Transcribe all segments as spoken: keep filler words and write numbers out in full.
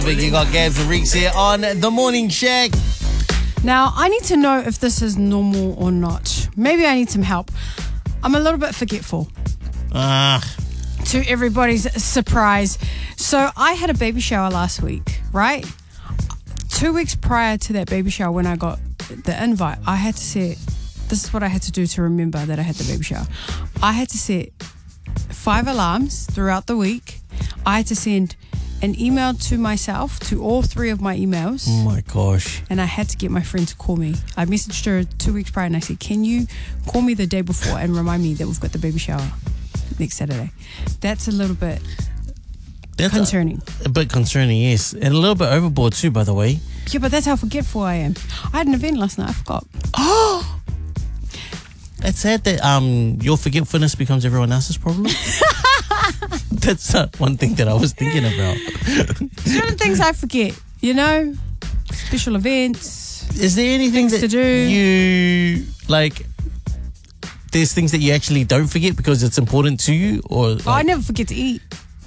You got Gabs and Reeks here on The Morning Shack. Now, I need to know if this is normal or not. Maybe I need some help. I'm a little bit forgetful. Ah. To everybody's surprise. So I had a baby shower last week, right? Two weeks prior to that baby shower, when I got the invite, I had to set, this is what I had to do to remember that I had the baby shower. I had to set five alarms throughout the week. I had to send an email to myself, to all three of my emails. Oh my gosh. And I had to get my friend to call me. I messaged her two weeks prior and I said, can you call me the day before and remind me that we've got the baby shower next Saturday? That's a little bit that's concerning. A, a bit concerning, yes. And a little bit overboard too, by the way. Yeah, but that's how forgetful I am. I had an event last night, I forgot. Oh! It's sad that um your forgetfulness becomes everyone else's problem. That's uh, one thing that I was thinking about. Certain things I forget, you know? Special events. Is there anything that to do. you, like, there's things that you actually don't forget because it's important to you? Or like... oh, I never forget to eat.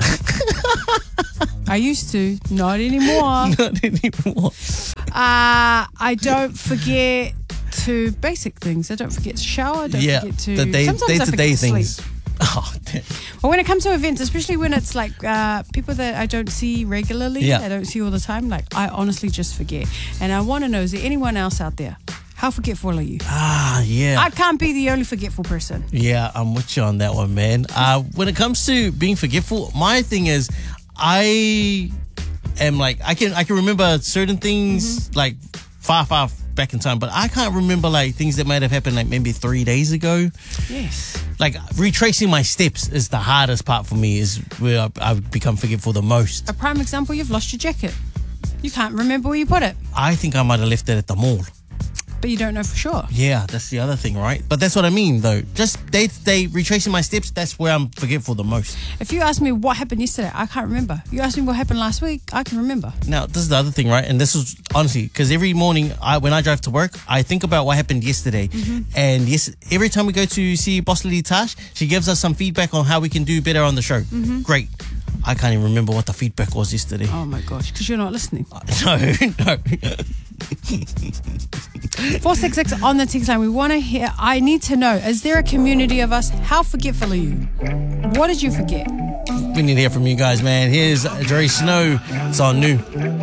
I used to. Not anymore. Not anymore. Uh, I don't forget to basic things. I don't forget to shower. I don't yeah, forget to... the day, sometimes I forget day to things. sleep. Oh, damn. Well, when it comes to events, especially when it's like uh, people that I don't see regularly, yeah. I don't see all the time, like I honestly just forget. And I want to know, is there anyone else out there? How forgetful are you? Ah, yeah. I can't be the only forgetful person. Yeah, I'm with you on that one, man. Uh, when it comes to being forgetful, my thing is I am like, I can I can remember certain things mm-hmm. like far, far back in time, but I can't remember like things that might have happened like maybe three days ago. Yes. Like retracing my steps is the hardest part for me, is where I've, I've become forgetful the most. A prime example, you've lost your jacket. You can't remember where you put it. I think I might have left it at the mall. But you don't know for sure. Yeah, that's the other thing, right? But that's what I mean, though. Just day to day, retracing my steps, that's where I'm forgetful the most. If you ask me what happened yesterday, I can't remember. You ask me what happened last week, I can remember. Now, this is the other thing, right? And this is honestly, because every morning I, when I drive to work, I think about what happened yesterday. Mm-hmm. And yes, every time we go to see Boss Lady Tash, she gives us some feedback on how we can do better on the show. Mm-hmm. Great. I can't even remember what the feedback was yesterday. Oh my gosh, because you're not listening. Uh, no, no. four six six on the text line. We want to hear, I need to know, is there a community of us? How forgetful are you? What did you forget? We need to hear from you guys, man. Here's Dre Snow. It's on New.